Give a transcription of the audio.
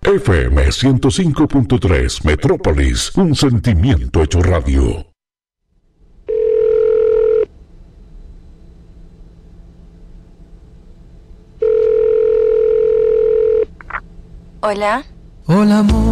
FM 105.3 Metrópolis, un sentimiento hecho radio. Hola. Hola, amor.